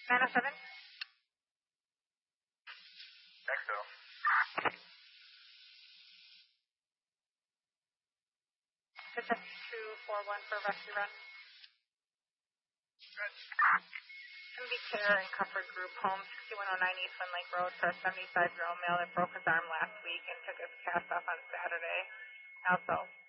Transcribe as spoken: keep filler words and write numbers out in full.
nine oh seven. Exo. Just a two four one for rescue run. Good. M B Care and Comfort Group Home, sixty-one oh nine East Lynn Lake Road, for a seventy-five-year-old male that broke his arm last week and took his cast off on Saturday. Also,